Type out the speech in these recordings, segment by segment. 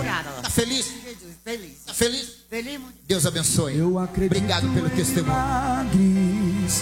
Obrigada. Tá feliz? Feliz. Tá feliz? Feliz muito. Deus abençoe. Eu acredito. Obrigado pelo testemunho. Milagres.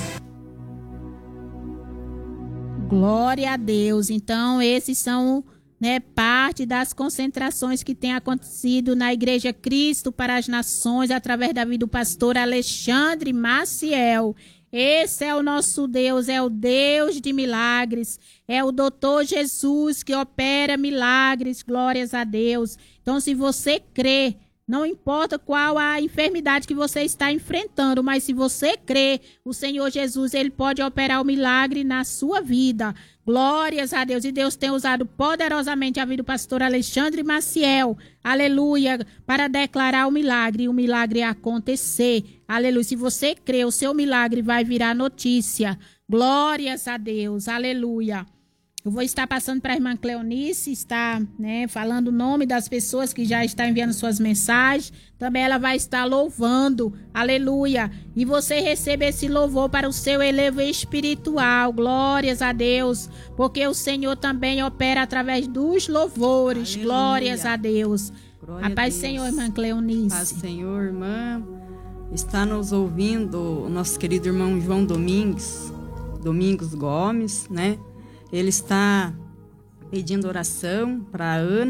Glória a Deus. Então, esses são, parte das concentrações que tem acontecido na Igreja Cristo para as Nações, através da vida do pastor Alexandre Maciel. Esse é o nosso Deus, é o Deus de milagres, é o doutor Jesus que opera milagres, glórias a Deus. Então, se você crê, não importa qual a enfermidade que você está enfrentando, mas se você crê, o Senhor Jesus, ele pode operar o milagre na sua vida. Glórias a Deus. E Deus tem usado poderosamente a vida do pastor Alexandre Maciel, aleluia, para declarar o milagre e o milagre acontecer. Aleluia. Se você crê, o seu milagre vai virar notícia. Glórias a Deus. Aleluia. Eu vou estar passando para a irmã Cleonice, está falando o nome das pessoas que já estão enviando suas mensagens. Também ela vai estar louvando, aleluia. E você recebe esse louvor para o seu elevo espiritual, glórias a Deus. Porque o Senhor também opera através dos louvores, aleluia. Glórias a Deus. Glória a paz do Senhor, irmã Cleonice. Paz do Senhor, irmã. Está nos ouvindo o nosso querido irmão João Domingos Gomes, Ele está pedindo oração para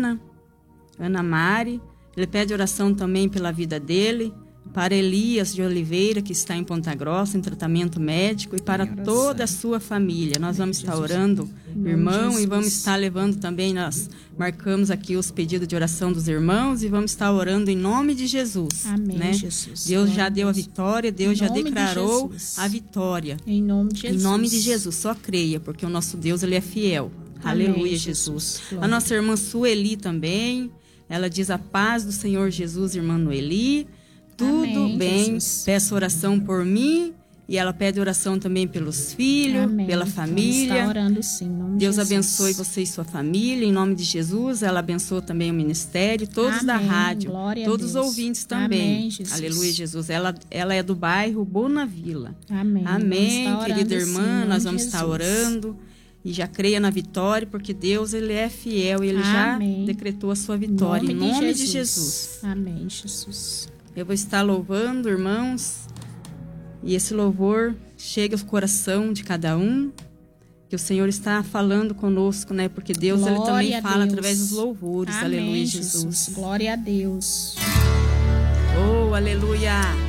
Ana Mari. Ele pede oração também pela vida dele, para Elias de Oliveira, que está em Ponta Grossa, em tratamento médico, e para toda a sua família. Nós vamos estar orando, irmão, e vamos estar levando também, nós marcamos aqui os pedidos de oração dos irmãos, e vamos estar orando em nome de Jesus. Amém, Jesus. Deus já deu a vitória, Deus já declarou a vitória. Em nome de Jesus. Em nome de Jesus, só creia, porque o nosso Deus, ele é fiel. Amém, aleluia, Jesus. A nossa irmã Sueli também, ela diz a paz do Senhor Jesus, irmã Noeli. Tudo amém, bem, Jesus. Peço oração por mim. E ela pede oração também pelos filhos, amém. Pela família. Está orando sim, em nome Deus de abençoe você e sua família, em nome de Jesus. Ela abençoa também o ministério, todos amém. Da rádio, glória todos os ouvintes também. Amém, Jesus. Aleluia, Jesus. Ela é do bairro Bonavila. Amém. Amém, querida irmã, nós vamos estar orando. E já creia na vitória, porque Deus, ele é fiel e ele amém. Já decretou a sua vitória, em nome de Jesus. Amém, Jesus. Eu vou estar louvando, irmãos, e esse louvor chega ao coração de cada um, que o Senhor está falando conosco, porque Deus, ele também fala através dos louvores. Amém, aleluia, Jesus. Glória a Deus. Oh, aleluia.